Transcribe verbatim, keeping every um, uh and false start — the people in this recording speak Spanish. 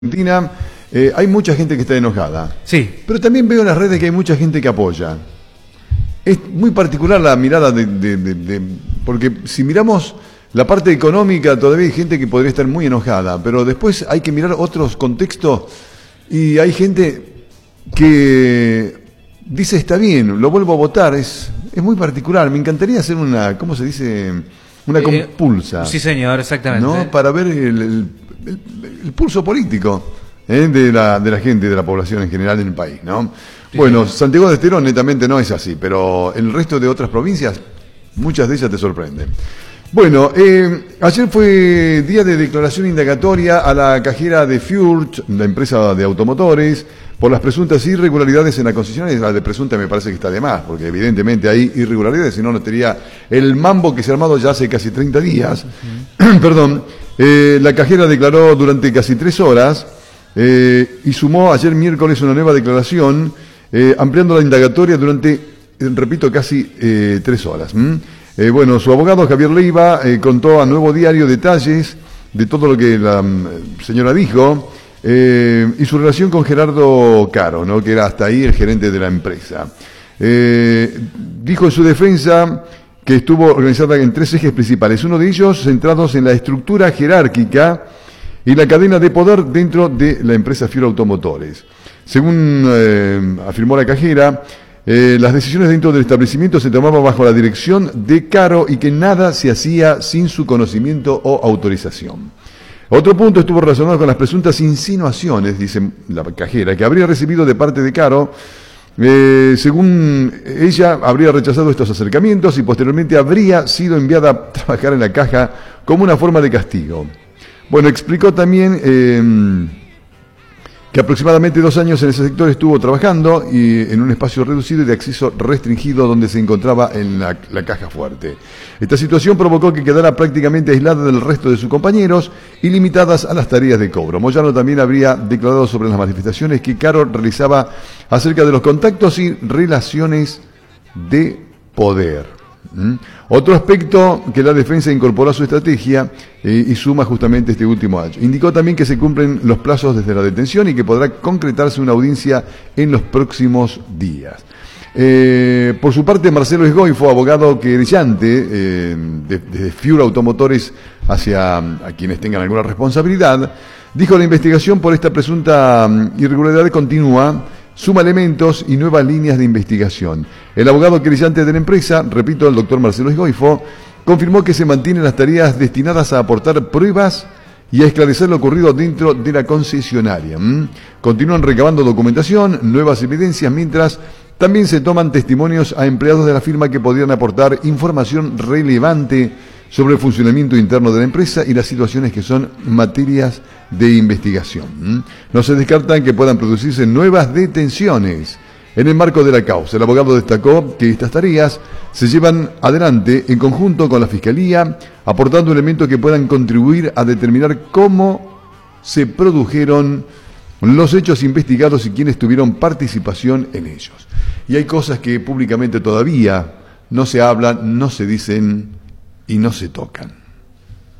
Argentina, eh, hay mucha gente que está enojada. Sí. Pero también veo en las redes que hay mucha gente que apoya. Es muy particular la mirada de, de, de, de... Porque si miramos la parte económica, todavía hay gente que podría estar muy enojada. Pero después hay que mirar otros contextos y hay gente que dice está bien, lo vuelvo a votar. Es, es muy particular. Me encantaría hacer una, ¿cómo se dice? Una Eh, compulsa. Sí, señor, exactamente. ¿No? Para ver el, el, el, el pulso político ¿eh? de, la, de la gente, de la población en general en el país, ¿no? Sí, bueno, sí. Santiago del Estero netamente no es así, pero el resto de otras provincias, muchas de ellas te sorprenden. Bueno, eh, ayer fue día de declaración indagatoria a la cajera de Fiat, la empresa de automotores, por las presuntas irregularidades en la concesionaria. La de presunta me parece que está de más, porque evidentemente hay irregularidades, si no, no tendría el mambo que se ha armado ya hace casi treinta días. Uh-huh. Perdón, eh, la cajera declaró durante casi tres horas eh, y sumó ayer miércoles una nueva declaración, eh, ampliando la indagatoria durante, eh, repito, casi eh, tres horas. ¿Mm? Eh, bueno, su abogado Javier Leiva eh, contó a Nuevo Diario detalles de todo lo que la um, señora dijo eh, y su relación con Gerardo Caro, ¿no? Que era hasta ahí el gerente de la empresa. Eh, dijo en su defensa que estuvo organizada en tres ejes principales, uno de ellos centrados en la estructura jerárquica y la cadena de poder dentro de la empresa Fiat Automotores. Según eh, afirmó la cajera, Eh, las decisiones dentro del establecimiento se tomaban bajo la dirección de Caro y que nada se hacía sin su conocimiento o autorización. Otro punto estuvo relacionado con las presuntas insinuaciones, dice la cajera, que habría recibido de parte de Caro. Eh, según ella, habría rechazado estos acercamientos y posteriormente habría sido enviada a trabajar en la caja como una forma de castigo. Bueno, explicó también Eh, que aproximadamente dos años en ese sector estuvo trabajando y en un espacio reducido y de acceso restringido donde se encontraba en la, la caja fuerte. Esta situación provocó que quedara prácticamente aislada del resto de sus compañeros y limitadas a las tareas de cobro. Moyano también habría declarado sobre las manifestaciones que Caro realizaba acerca de los contactos y relaciones de poder. ¿Mm? Otro aspecto que la defensa incorporó a su estrategia eh, y suma justamente este último hecho. Indicó también que se cumplen los plazos desde la detención y que podrá concretarse una audiencia en los próximos días. Eh, por su parte, Marcelo Esgoifo, abogado querellante eh, desde de Fiat Automotores hacia a quienes tengan alguna responsabilidad, dijo la investigación por esta presunta irregularidad continúa, suma elementos y nuevas líneas de investigación. El abogado querellante de la empresa, repito, el doctor Marcelo Esgoifo, confirmó que se mantienen las tareas destinadas a aportar pruebas y a esclarecer lo ocurrido dentro de la concesionaria. ¿Mm? Continúan recabando documentación, nuevas evidencias, mientras también se toman testimonios a empleados de la firma que podrían aportar información relevante sobre el funcionamiento interno de la empresa y las situaciones que son materias de investigación. ¿Mm? No se descartan que puedan producirse nuevas detenciones en el marco de la causa. El abogado destacó que estas tareas se llevan adelante en conjunto con la Fiscalía, aportando elementos que puedan contribuir a determinar cómo se produjeron los hechos investigados y quienes tuvieron participación en ellos. Y hay cosas que públicamente todavía no se hablan, no se dicen y no se tocan.